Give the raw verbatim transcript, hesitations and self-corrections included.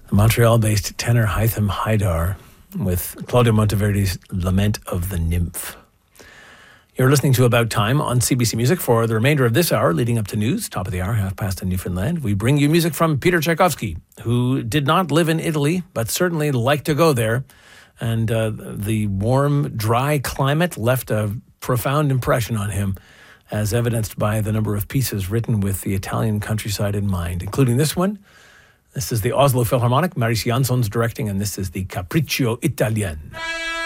the Montreal-based tenor Hytham Haidar with Claudio Monteverdi's Lament of the Nymph. You're listening to About Time on C B C Music. For the remainder of this hour, leading up to news, top of the hour, half past in Newfoundland, we bring you music from Peter Tchaikovsky, who did not live in Italy, but certainly liked to go there. And uh, the warm, dry climate left a profound impression on him, as evidenced by the number of pieces written with the Italian countryside in mind, including this one. This is the Oslo Philharmonic, Marius Jansson's directing, and this is the Capriccio Italien.